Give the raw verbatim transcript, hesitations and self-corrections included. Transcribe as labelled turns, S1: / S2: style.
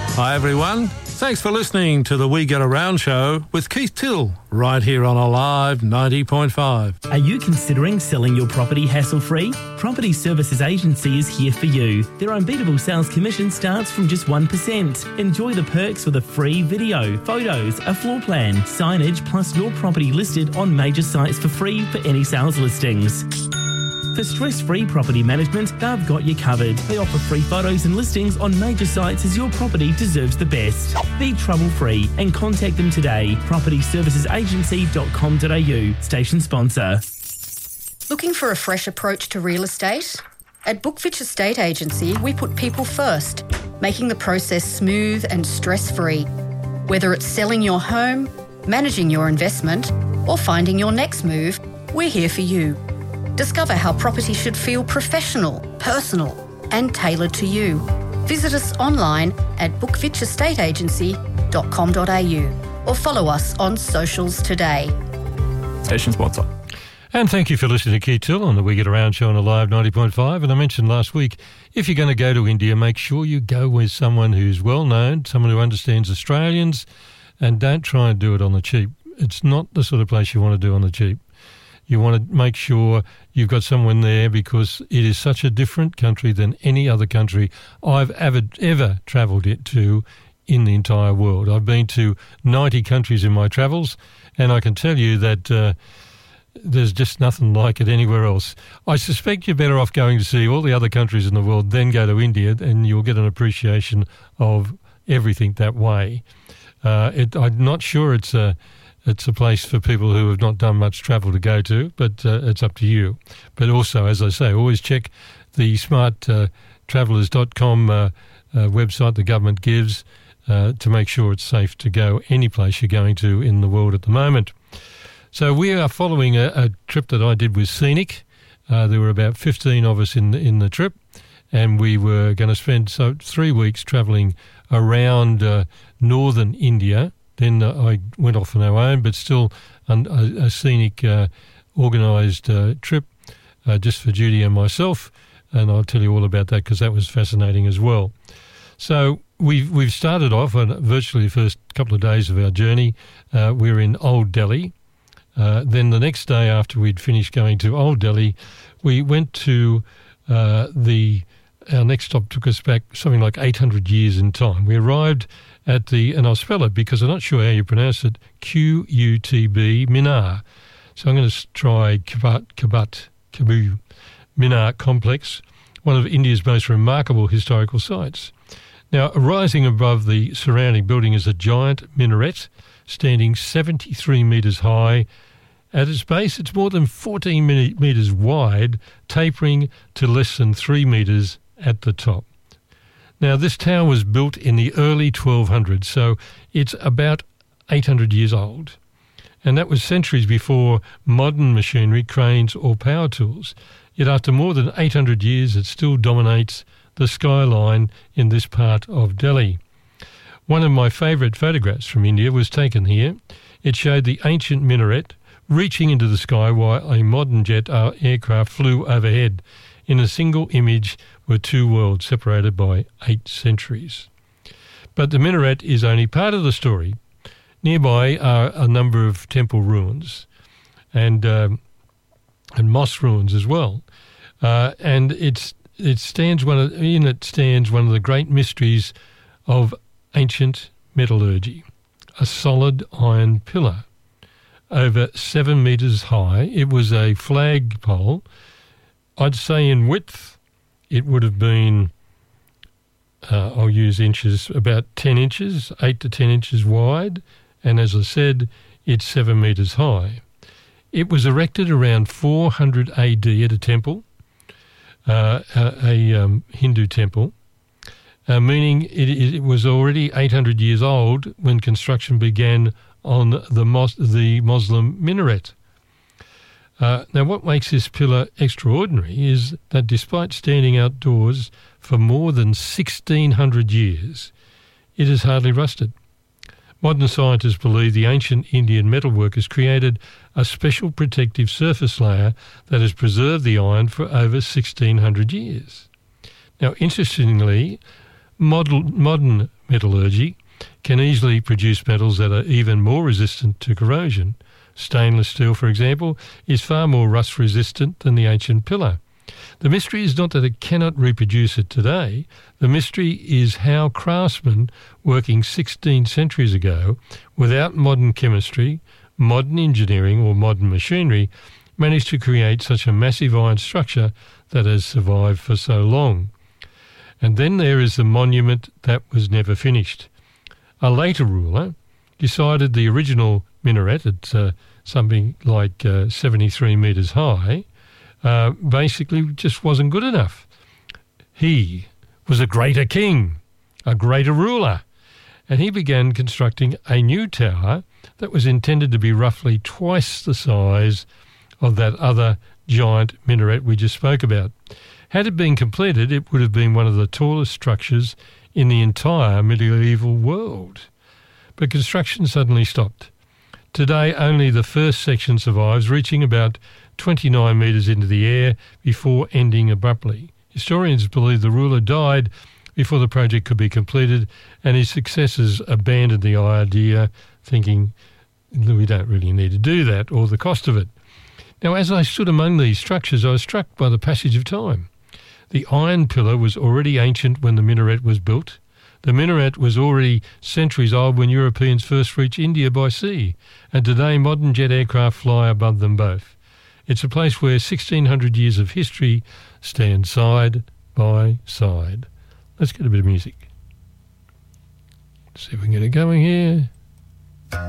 S1: Hi everyone, thanks for listening to the We Get Around show with Keith Till, right here on Alive ninety point five.
S2: Are you considering selling your property hassle-free? Property Services Agency is here for you. Their unbeatable sales commission starts from just one percent. Enjoy the perks with a free video, photos, a floor plan, signage, plus your property listed on major sites for free for any sales listings. For stress-free property management, they've got you covered. They offer free photos and listings on major sites as your property deserves the best. Be trouble-free and contact them today. property services agency dot com dot a u, station sponsor.
S3: Looking for a fresh approach to real estate? At Bookfitch Estate Agency, we put people first, making the process smooth and stress-free. Whether it's selling your home, managing your investment, or finding your next move, we're here for you. Discover how property should feel professional, personal, and tailored to you. Visit us online at bookfitch estate agency dot com dot a u or follow us on socials today.
S4: Station sponsor.
S5: And thank you for listening to Keith Till on the We Get Around show on Alive ninety point five. And I mentioned last week, if you're going to go to India, make sure you go with someone who's well known, someone who understands Australians, and don't try and do it on the cheap. It's not the sort of place you want to do on the cheap. You want to make sure you've got someone there because it is such a different country than any other country I've ever, ever travelled it to in the entire world. I've been to ninety countries in my travels, and I can tell you that uh, there's just nothing like it anywhere else. I suspect you're better off going to see all the other countries in the world than go to India, and you'll get an appreciation of everything that way. Uh, it, I'm not sure it's a... It's a place for people who have not done much travel to go to, but uh, it's up to you. But also, as I say, always check the smart travellers dot com uh, uh, website the government gives uh, to make sure it's safe to go any place you're going to in the world at the moment. So we are following a, a trip that I did with Scenic. Uh, there were about fifteen of us in the, in the trip, and we were going to spend so three weeks travelling around uh, northern India. Then uh, I went off on our own, but still an, a, a scenic uh, organised uh, trip uh, just for Judy and myself, and I'll tell you all about that because that was fascinating as well. So we've, we've started off on virtually the first couple of days of our journey. Uh, we were in Old Delhi. Uh, then the next day after we'd finished going to Old Delhi, we went to uh, the... Our next stop took us back something like eight hundred years in time. We arrived at the, and I'll spell it because I'm not sure how you pronounce it, Q U T B, Minar. So I'm going to try Kabat, Kabat, Kabu, Minar Complex, one of India's most remarkable historical sites. Now, rising above the surrounding building is a giant minaret standing seventy-three metres high. At its base, it's more than fourteen metres wide, tapering to less than three metres at the top. Now, this tower was built in the early twelve hundreds, so it's about eight hundred years old. And that was centuries before modern machinery, cranes or power tools. Yet after more than eight hundred years, it still dominates the skyline in this part of Delhi. One of my favourite photographs from India was taken here. It showed the ancient minaret reaching into the sky while a modern jet aircraft flew overhead. In a single image were two worlds separated by eight centuries. But the minaret is only part of the story. Nearby are a number of temple ruins and um, and mosque ruins as well. Uh, and it's it stands one of, in it stands one of the great mysteries of ancient metallurgy, a solid iron pillar. Over seven metres high. It was a flagpole. I'd say in width it would have been, uh, I'll use inches, about ten inches, eight to ten inches wide, and as I said, it's seven metres high. It was erected around four hundred A D at a temple, uh, a, a um, Hindu temple, uh, meaning it, it was already eight hundred years old when construction began on the, Mos- the Muslim minaret. Uh, now, what makes this pillar extraordinary is that despite standing outdoors for more than sixteen hundred years, it is hardly rusted. Modern scientists believe the ancient Indian metalworkers created a special protective surface layer that has preserved the iron for over sixteen hundred years. Now, interestingly, model, modern metallurgy can easily produce metals that are even more resistant to corrosion. Stainless steel, for example, is far more rust-resistant than the ancient pillar. The mystery is not that it cannot reproduce it today. The mystery is how craftsmen working sixteen centuries ago, without modern chemistry, modern engineering or modern machinery, managed to create such a massive iron structure that has survived for so long. And then there is the monument that was never finished. A later ruler decided the original minaret at uh, something like uh, seventy-three metres high uh, basically just wasn't good enough. He was a greater king, a greater ruler, and he began constructing a new tower that was intended to be roughly twice the size of that other giant minaret we just spoke about. Had it been completed, it would have been one of the tallest structures in the entire medieval world. But construction suddenly stopped. Today, only the first section survives, reaching about twenty-nine metres into the air before ending abruptly. Historians believe the ruler died before the project could be completed, and his successors abandoned the idea, thinking that we don't really need to do that, or the cost of it. Now, as I stood among these structures, I was struck by the passage of time. The iron pillar was already ancient when the minaret was built. The minaret was already centuries old when Europeans first reached India by sea, and today modern jet aircraft fly above them both. It's a place where sixteen hundred years of history stand side by side. Let's get a bit of music. See if we can get it going here.